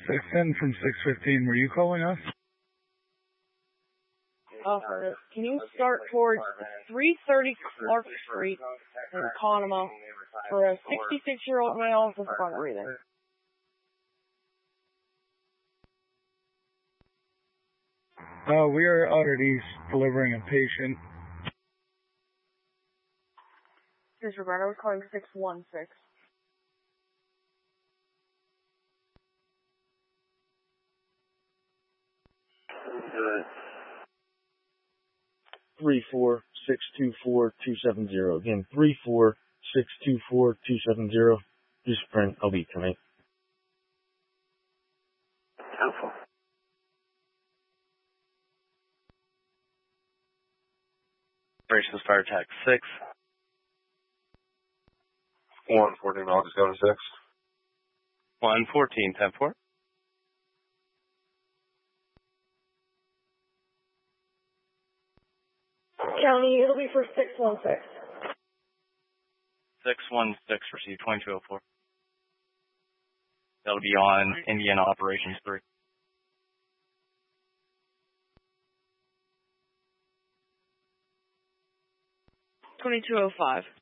610 from 615. Were you calling us? Can you start towards 330 Clark Street in Conemaugh for a 66-year-old male with front breathing? We are out at East delivering a patient. Disregard, I was calling 616. Good. 34624-270. Again, 34624-270. Just print. I'll be tonight. Helpful. Operations Fire Attack 6. 114, I'll just go to 6. 114, 10-4. County, it'll be for 616. 616, receive 2204. That'll be on Indiana Operations 3. 2205.